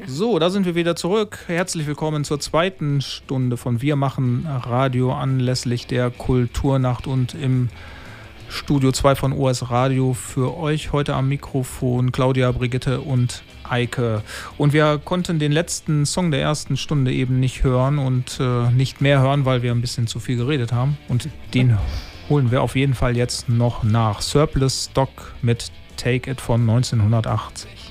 So, da sind wir wieder zurück. Herzlich willkommen zur zweiten Stunde von Wir machen Radio anlässlich der Kulturnacht und im Studio 2 von OS Radio für euch heute am Mikrofon Claudia, Brigitte und Eike. Und wir konnten den letzten Song der ersten Stunde eben nicht hören und nicht mehr hören, weil wir ein bisschen zu viel geredet haben. Und den holen wir auf jeden Fall jetzt noch nach. Surplus Stock mit Take It von 1980.